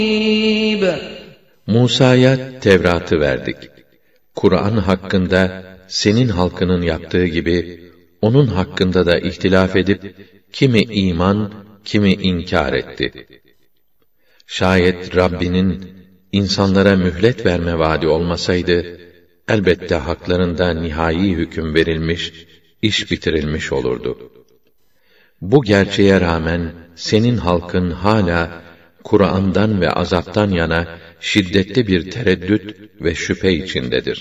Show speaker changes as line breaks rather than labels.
Musa'ya Tevrat'ı verdik. Kur'an hakkında senin halkının yaptığı gibi onun hakkında da ihtilaf edip kimi iman, kimi inkar etti. Şayet Rabbinin insanlara mühlet verme vaadi olmasaydı, elbette haklarında nihai hüküm verilmiş, iş bitirilmiş olurdu. Bu gerçeğe rağmen senin halkın hala Kur'an'dan ve azaptan yana şiddetli bir tereddüt ve şüphe içindedir.